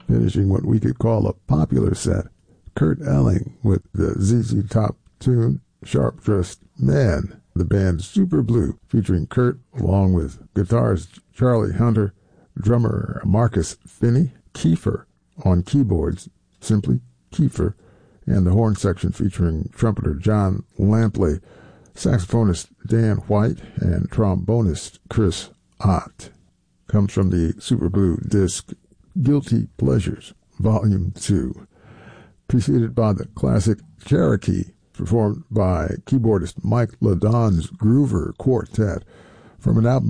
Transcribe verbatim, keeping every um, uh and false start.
finishing what we could call a popular set. Kurt Elling with the Z Z Top tune, Sharp Dressed Man. The band Super Blue, featuring Kurt, along with guitarist Charlie Hunter, drummer Marcus Finney, Kiefer on keyboards, simply Kiefer, and the horn section featuring trumpeter John Lampley, saxophonist Dan White, and trombonist Chris Ott. Comes from the Super Blue disc Guilty Pleasures, Volume two, preceded by the classic Cherokee, performed by keyboardist Mike LaDon's Groover Quartet, from an album